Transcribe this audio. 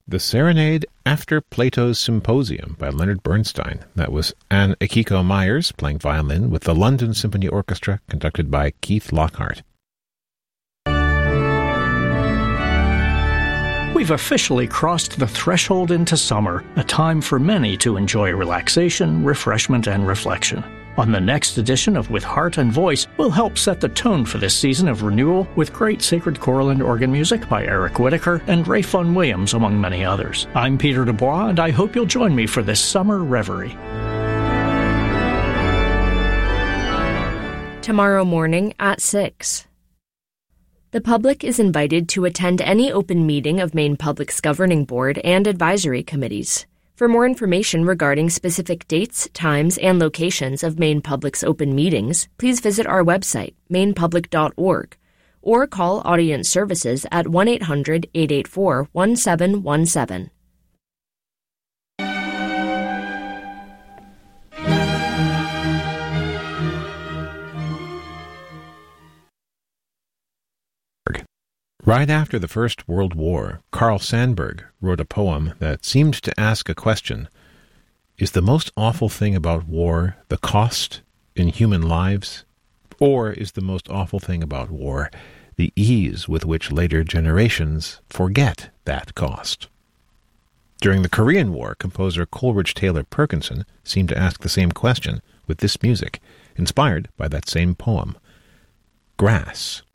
The Serenade After Plato's Symposium by Leonard Bernstein. That was Anne Akiko Myers playing violin with the London Symphony Orchestra, conducted by Keith Lockhart. We've officially crossed the threshold into summer, a time for many to enjoy relaxation, refreshment, and reflection. On the next edition of With Heart and Voice, we'll help set the tone for this season of renewal with great sacred choral and organ music by Eric Whitaker and Ray Fun Williams, among many others. I'm Peter Dubois, and I hope you'll join me for this summer reverie. Tomorrow morning at 6. The public is invited to attend any open meeting of Maine Public's Governing Board and Advisory Committees. For more information regarding specific dates, times, and locations of Maine Public's open meetings, please visit our website, mainepublic.org, or call Audience Services at 1-800-884-1717. Right after the First World War, Carl Sandburg wrote a poem that seemed to ask a question: is the most awful thing about war the cost in human lives? Or is the most awful thing about war the ease with which later generations forget that cost? During the Korean War, composer Coleridge Taylor Perkinson seemed to ask the same question with this music, inspired by that same poem. Grass.